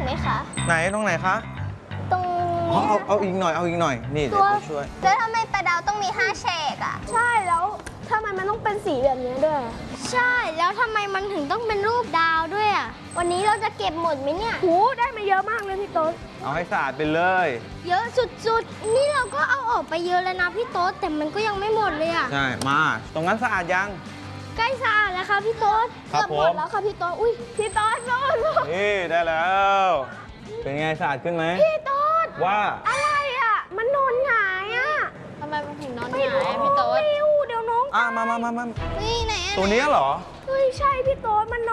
ไหมคะไหนตรงไหนคะตรงอ๋อเอาอีกหน่อย เอาอีกหน่อย นี่เดี๋ยวช่วยแล้วทำไมปลาดาวต้องมี5เฉกอ่ะใช่แล้วทำไมมันต้องเป็นสีแบบนี้ด้วยใช่แล้วทำไมมันถึงต้องเป็นรูปดาวด้วยอ่ะวันนี้เราจะเก็บหมดไหมเนี่ยหูได้มาเยอะมากเลยพี่โต๊ดเอาให้สะอาดไปเลยเยอะสุดๆนี่เราก็เอาออกไปเยอะแล้วนะพี่โต๊ดแต่มันก็ยังไม่หมดเลยอ่ะใช่ มา ตรงนั้นสะอาดยังใกล้สะอาดแล้วค่ะพี่โต๊ดครับเกือบหมดแล้วค่ะพี่โต๊ดอุ้ยพี่โต๊ดโต๊ดนี่ได้แล้ว เป็นไงสะอาดขึ้นไหมพี่โต๊ดว่าอะไรอ่ะมันนอนหงายอ่ะทำไมมันถึงนอนหงายอะพี่โต๊ดไม่รู้เดี๋ยวน้องมานี่ไหนอะตัวนี้เหรอเฮ้ยใช่พี่โต๊ดมัน